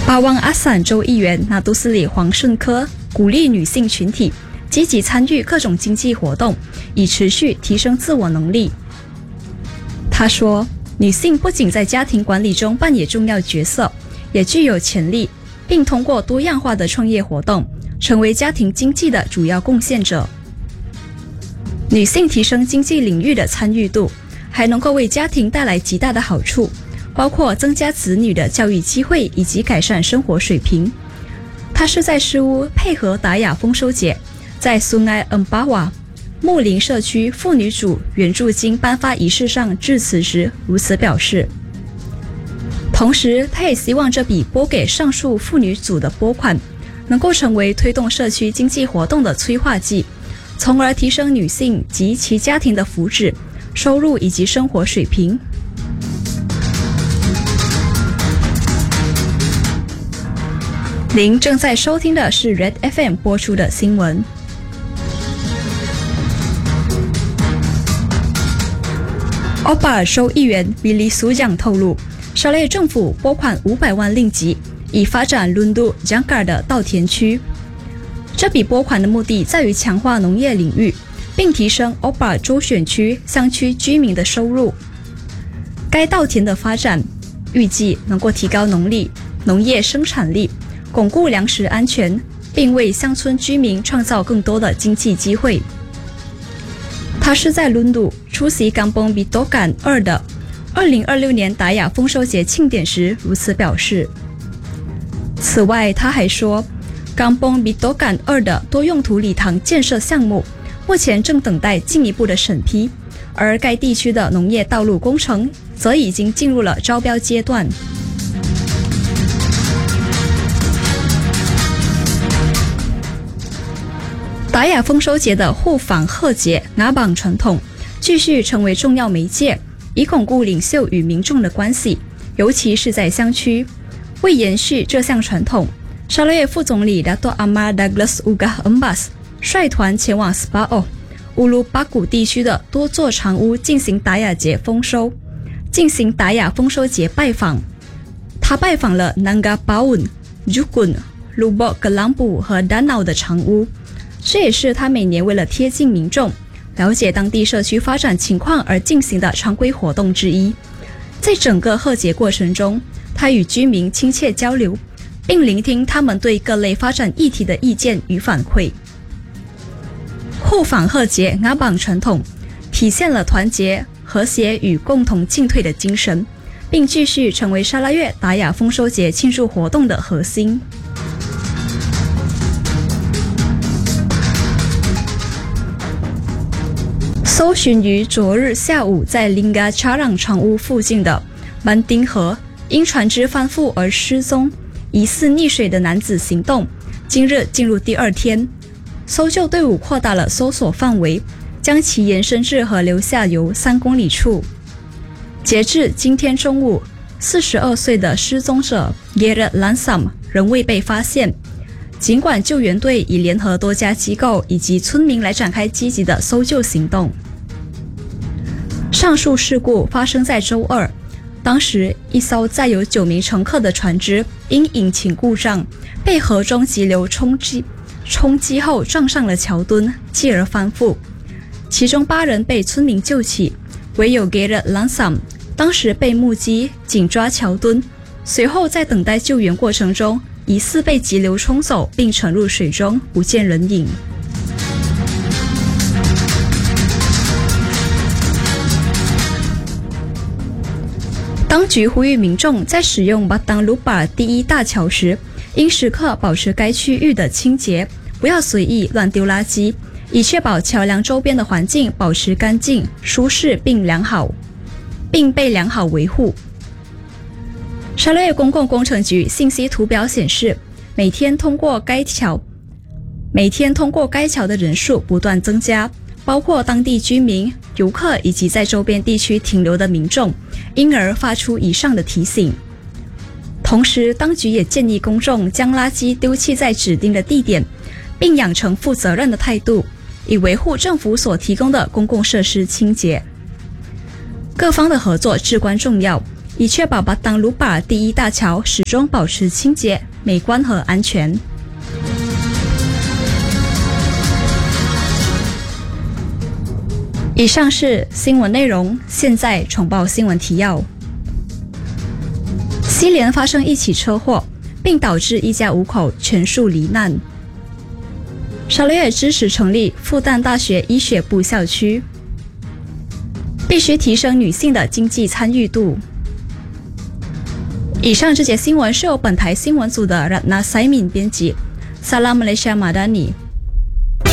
巴旺阿散州议员纳杜斯里黄顺科鼓励女性群体积极参与各种经济活动，以持续提升自我能力。他说，女性不仅在家庭管理中扮演重要角色，也具有潜力，并通过多样化的创业活动，成为家庭经济的主要贡献者。女性提升经济领域的参与度，还能够为家庭带来极大的好处，包括增加子女的教育机会以及改善生活水平。他是在诗屋配合达雅丰收节，在苏埃恩巴瓦睦邻社区妇女组援助金颁发仪式上致辞时如此表示。同时，他也希望这笔拨给上述妇女组的拨款能够成为推动社区经济活动的催化剂，从而提升女性及其家庭的福祉、收入以及生活水平。您正在收听的是 Red FM 播出的新闻。奥巴尔州议员比利苏奖透露，沙勒政府拨款500万令吉，以发展伦都江嘎尔的稻田区。这笔拨款的目的在于强化农业领域，并提升奥巴尔州选区乡区居民的收入。该稻田的发展预计能够提高农业生产力，巩固粮食安全，并为乡村居民创造更多的经济机会。他是在伦都出席冈崩比多杆2的2026年达雅丰收节庆典时如此表示。此外，他还说，冈崩比多杆2的多用途礼堂建设项目目前正等待进一步的审批，而该地区的农业道路工程则已经进入了招标阶段。达雅丰收节的互访贺节拿榜传统继续成为重要媒介，以巩固领袖与民众的关系，尤其是在乡区。为延续这项传统，沙勒副总理达多阿马达格拉斯乌嘎恩巴斯率团前往斯巴奥乌鲁巴古地区的多座长屋进行达雅丰收节拜访。他拜访了南嘎巴文、朱滚、鲁博格朗布和丹瑙的长屋，这也是他每年为了贴近民众、了解当地社区发展情况而进行的常规活动之一。在整个贺节过程中，他与居民亲切交流，并聆听他们对各类发展议题的意见与反馈。互访贺节阿榜传统体现了团结、和谐与共同进退的精神，并继续成为沙拉越达雅丰收节庆祝活动的核心。搜寻于昨日下午在林嘎查朗长屋附近的曼丁河因船只翻覆而失踪、疑似溺水的男子行动，今日进入第2天，搜救队伍扩大了搜索范围，将其延伸至河流下游3公里处。截至今天中午，42岁的失踪者 Gerard Lansam 仍未被发现。尽管救援队已联合多家机构以及村民来展开积极的搜救行动。上述事故发生在周2，当时一艘载有9名乘客的船只因引擎故障被河中急流冲击后撞上了桥墩，继而翻覆。其中8人被村民救起，唯有 Gerard Lansam 当时被目击紧抓桥墩，随后在等待救援过程中疑似被急流冲走并沉入水中，不见人影。当局呼吁民众在使用巴当鲁巴第1大桥时，应时刻保持该区域的清洁，不要随意乱丢垃圾，以确保桥梁周边的环境保持干净、舒适并被良好维护。沙勒越公共工程局信息图表显示，每天通过该桥的人数不断增加，包括当地居民、游客以及在周边地区停留的民众，因而发出以上的提醒。同时，当局也建议公众将垃圾丢弃在指定的地点，并养成负责任的态度，以维护政府所提供的公共设施清洁。各方的合作至关重要， 以确保巴当鲁巴尔第一大桥始终保持清洁、美观和安全。以上是新闻内容，现在重报新闻提要。西联发生一起车祸，并导致一家5口全数罹难。沙雷尔支持成立复旦大学医学部校区。必须提升女性的经济参与度。以上这节新闻是由本台新闻组的Ratna Saimin 编辑。Salam Malaysia Madani。